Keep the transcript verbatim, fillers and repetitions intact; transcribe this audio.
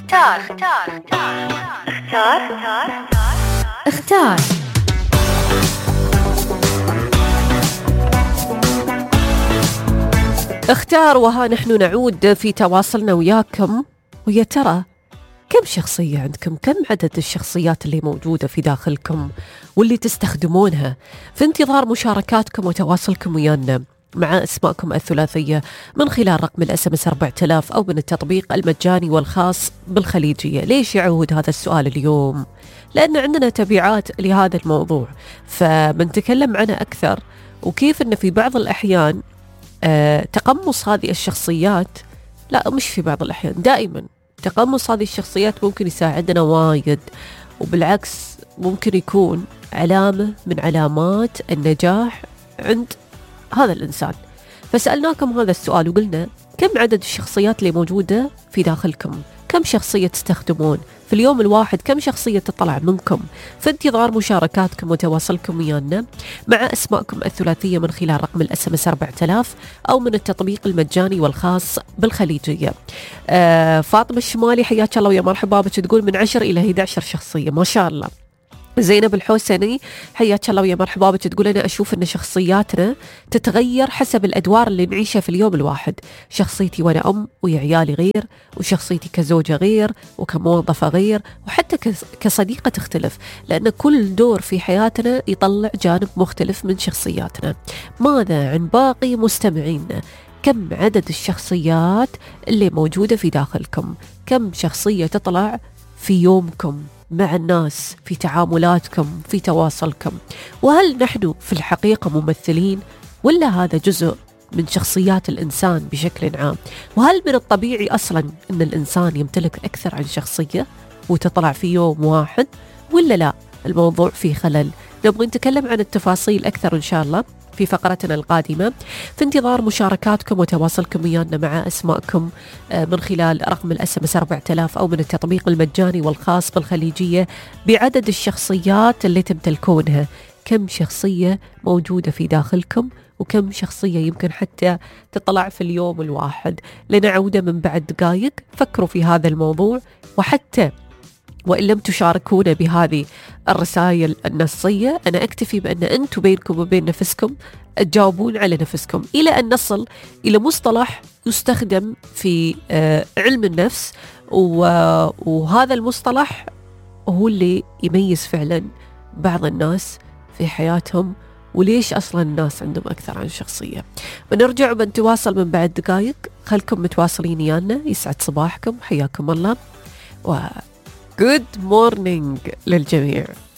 اختار اختار اختار اختار اختار. وها نحن نعود في تواصلنا وياكم. ويا ترى كم شخصية عندكم؟ كم عدد الشخصيات اللي موجودة في داخلكم واللي تستخدمونها؟ في انتظار مشاركاتكم وتواصلكم ويانا مع اسماءكم الثلاثية من خلال رقم الاس ام اس أربعة آلاف أو من التطبيق المجاني والخاص بالخليجية. ليش يعود هذا السؤال اليوم؟ لأن عندنا تبعات لهذا الموضوع فبنتكلم عنه أكثر، وكيف أن في بعض الأحيان آه تقمص هذه الشخصيات، لا مش في بعض الأحيان، دائما تقمص هذه الشخصيات ممكن يساعدنا وايد، وبالعكس ممكن يكون علامة من علامات النجاح عند هذا الإنسان. فسألناكم هذا السؤال وقلنا كم عدد الشخصيات اللي موجودة في داخلكم؟ كم شخصية تستخدمون في اليوم الواحد؟ كم شخصية تطلع منكم؟ في انتظار مشاركاتكم وتواصلكم ويانا مع أسماءكم الثلاثية من خلال رقم الاس ام اس أربعة آلاف أو من التطبيق المجاني والخاص بالخليجية. آه فاطمة الشمالي حياك الله ويا مرحبا بك، تقول من عشر إلى إحدى عشرة شخصية، ما شاء الله. زينب الحوسني حياك الله ويا مرحبا بك، تقول أنا أشوف أن شخصياتنا تتغير حسب الأدوار اللي نعيشها في اليوم الواحد. شخصيتي وأنا أم ويا عيالي غير، وشخصيتي كزوجة غير، وكموظفة غير، وحتى كصديقة تختلف، لأن كل دور في حياتنا يطلع جانب مختلف من شخصياتنا. ماذا عن باقي مستمعينا؟ كم عدد الشخصيات اللي موجودة في داخلكم؟ كم شخصية تطلع في يومكم مع الناس، في تعاملاتكم، في تواصلكم؟ وهل نحن في الحقيقة ممثلين ولا هذا جزء من شخصيات الإنسان بشكل عام؟ وهل من الطبيعي أصلا أن الإنسان يمتلك أكثر عن شخصية وتطلع في يوم واحد، ولا لا الموضوع فيه خلل؟ نبغى نتكلم عن التفاصيل أكثر إن شاء الله في فقرتنا القادمة. في انتظار مشاركاتكم وتواصلكم ويانا مع أسماءكم من خلال رقم الاس ام اس أربعة آلاف أو من التطبيق المجاني والخاص بالخليجية بعدد الشخصيات اللي تمتلكونها. كم شخصية موجودة في داخلكم؟ وكم شخصية يمكن حتى تطلع في اليوم الواحد؟ لنعود من بعد دقائق. فكروا في هذا الموضوع، وحتى وإن لم تشاركونا بهذه الرسائل النصية أنا أكتفي بأن أنتم بينكم وبين نفسكم تجاوبون على نفسكم إلى أن نصل إلى مصطلح يستخدم في علم النفس، وهذا المصطلح هو اللي يميز فعلا بعض الناس في حياتهم، وليش أصلا الناس عندهم أكثر عن شخصية. بنرجع وبنتواصل من بعد دقائق. خلكم متواصلين يانا. يسعد صباحكم، حياكم الله، و Good morning للجميع.